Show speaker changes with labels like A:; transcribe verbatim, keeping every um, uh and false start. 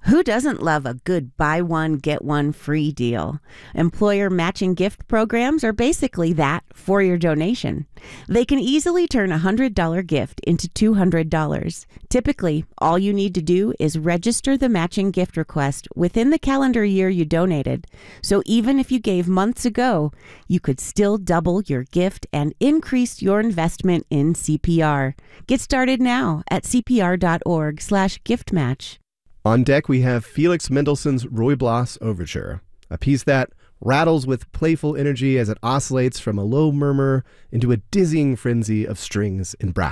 A: Who doesn't love a good buy one, get one free deal? Employer matching gift programs are basically that for your donation. They can easily turn a one hundred dollars gift into two hundred dollars. Typically, all you need to do is register the matching gift request within the calendar year you donated. So even if you gave months ago, you could still double your gift and increase your investment in C P R. Get started now at cpr.org slash gift match.
B: On deck, we have Felix Mendelssohn's Ruy Blas Overture, a piece that rattles with playful energy as it oscillates from a low murmur into a dizzying frenzy of strings and brass.